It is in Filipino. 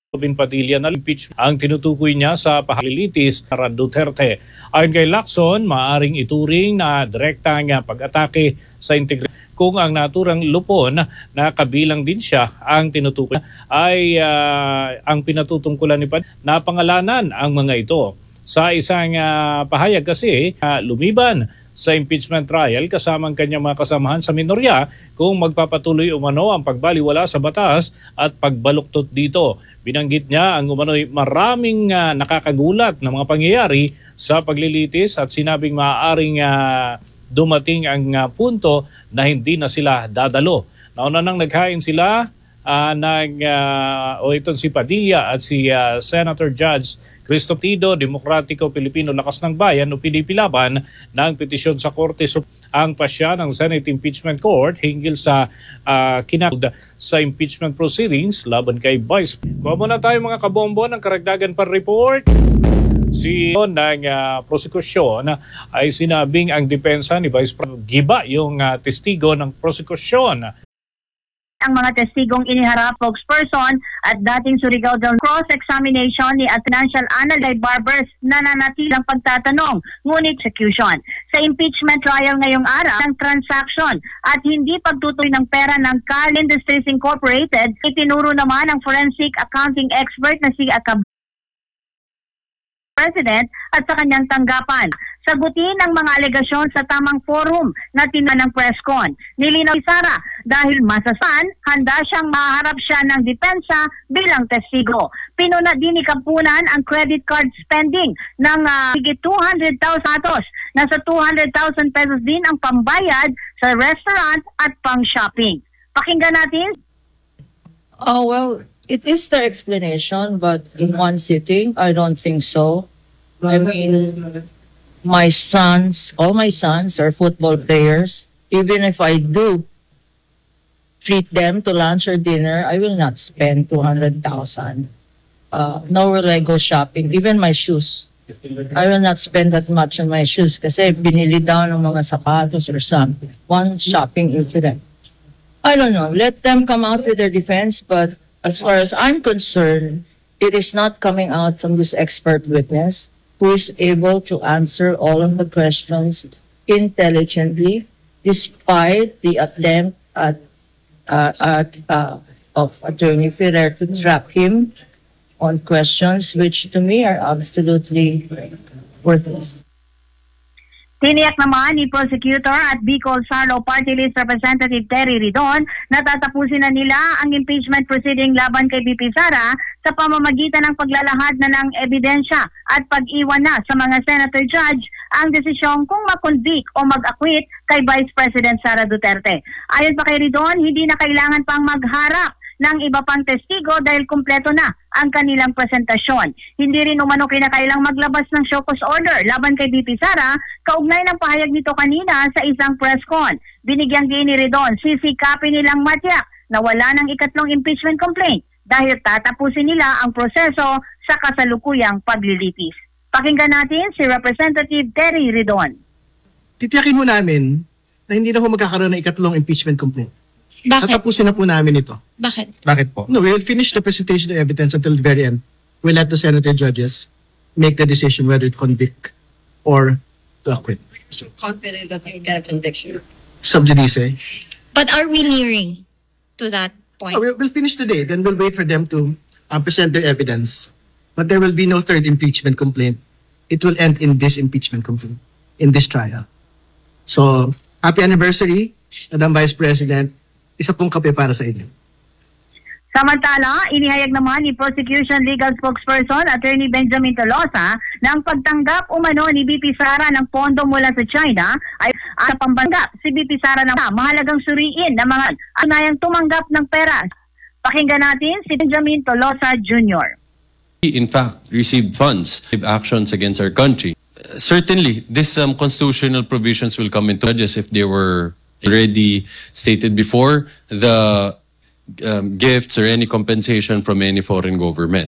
Robin Padilla na impeachment ang tinutukoy niya sa pahalilitis para Duterte. Ayon kay Lacson, maaaring ituring na direktang pag-atake sa integridad kung ang naturang lupon na kabilang din siya ang tinutukoy ay ang pinatutungkulan ni Padilla na pangalanan ang mga ito. Sa isang pahayag kasi, lumiban sa impeachment trial kasama ang kanyang mga kasamahan sa minorya kung magpapatuloy umano ang pagbaliwala sa batas at pagbaluktot dito. Binanggit niya ang umano'y maraming nakakagulat na mga pangyayari sa paglilitis at sinabing maaaring dumating ang punto na hindi na sila dadalo. Nauna nang naghain sila itong si Padilla at si Senator Judge Cristo Tido, Demokratiko Pilipino Lakas ng Bayan o PDP Laban ng petisyon sa Korte ang pasya ng Senate Impeachment Court hinggil sa kinakod sa impeachment proceedings laban kay Vice. Kuha muna tayo mga kabombo ng karagdagan pa report. Si ng prosekusyon ay sinabing ang depensa ni Vice President giba yung testigo ng prosekusyon. Ang mga testigong iniharap spokesperson at dating Surigao del cross-examination ni Financial Analyst Barbers na nanatilang pagtatanong, ngunit execution. Sa impeachment trial ngayong araw ng transaction at hindi pagtutuloy ng pera ng Cal Industries Incorporated, itinuro naman ng forensic accounting expert na si President at sa kanyang tanggapan. Sagutin ang mga alegasyon sa tamang forum na ng presscon. Nilinaw ni Sara dahil masasan, handa siyang maharap siya ng depensa bilang testigo. Pinuna din ni Kapunan ang credit card spending ng higit 200,000 pesos. Nasa 200,000 pesos din ang pambayad sa restaurant at pang-shopping. Pakinggan natin. Oh, well, it is their explanation, but in one sitting, I don't think so. I mean, all my sons are football players. Even if I do treat them to lunch or dinner, I will not spend 200,000. Nor will I go shopping. Even my shoes. I will not spend that much on my shoes kasi binili daw ng mga sapatos or something. One shopping incident. I don't know. Let them come out with their defense, but as far as I'm concerned, it is not coming out from this expert witness who is able to answer all of the questions intelligently, despite the attempt of Attorney Ferrer to trap him on questions which to me are absolutely worthless. Tiniyak naman ni Prosecutor at Bicol Sarlo Party List Representative Terry Ridon na tatapusin na nila ang impeachment proceeding laban kay BP Sara sa pamamagitan ng paglalahad na ng ebidensya at pag-iwan na sa mga senator judge ang desisyon kung makonvict o mag-acquit kay Vice President Sara Duterte. Ayon pa kay Ridon, hindi na kailangan pang magharap ng iba pang testigo dahil kumpleto na ang kanilang presentasyon. Hindi rin umano kinakailang maglabas ng show cause order laban kay BP Sara, kaugnay ng pahayag nito kanina sa isang press con. Binigyang din ni Ridon, sisikapin nilang matyak na wala ng ikatlong impeachment complaint dahil tatapusin nila ang proseso sa kasalukuyang paglilitis. Pakinggan natin si Representative Terry Ridon. Titiyakin mo namin na hindi na po magkakaroon ng ikatlong impeachment complaint. Bakit? Tatapusin na po namin ito. Bakit? Bakit po? No, we will finish the presentation of evidence until the very end. We'll let the senator judges make the decision whether to convict or to acquit. So confident that you get a conviction. Sub judice. But are we nearing to that point? No, we'll finish today. Then we'll wait for them to present their evidence. But there will be no third impeachment complaint. It will end in this impeachment complaint, in this trial. So, happy anniversary, Madam Vice President. Isa pong kape para sa inyo. Samantala, inihayag naman ni Prosecution Legal Spokesperson Attorney Benjamin Tolosa na ang pagtanggap umano ni BP Sara ng pondo mula sa China ay sa pambanggap si BP Sara na mahalagang suriin na mga anayang tumanggap ng pera. Pakinggan natin si Benjamin Tolosa Jr. In fact, received funds, actions against our country. Certainly, these constitutional provisions will come into judges if they were already stated before, the gifts or any compensation from any foreign government.